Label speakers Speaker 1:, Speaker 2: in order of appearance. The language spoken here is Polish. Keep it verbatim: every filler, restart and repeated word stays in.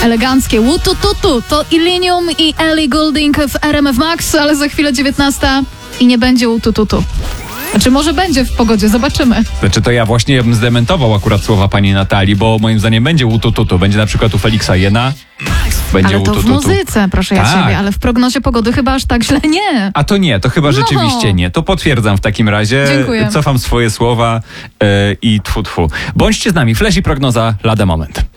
Speaker 1: eleganckie łutututu. To Illenium i Ellie Goulding w R M F Max, ale za chwilę dziewiętnasta i nie będzie łutututu. Znaczy może będzie w pogodzie, zobaczymy.
Speaker 2: Znaczy to ja właśnie ja bym zdementował akurat słowa pani Natalii, bo moim zdaniem będzie łutututu. Będzie na przykład u Feliksa Jena. Będzie
Speaker 1: Ale to w muzyce, proszę ja
Speaker 2: tak.
Speaker 1: ciebie, ale w prognozie pogody chyba aż tak źle nie.
Speaker 2: A to nie, to chyba
Speaker 1: No.
Speaker 2: rzeczywiście nie. To potwierdzam w takim razie.
Speaker 1: Dziękuję.
Speaker 2: Cofam swoje słowa yy, i tfu tfu. Bądźcie z nami. Flash i prognoza lada moment.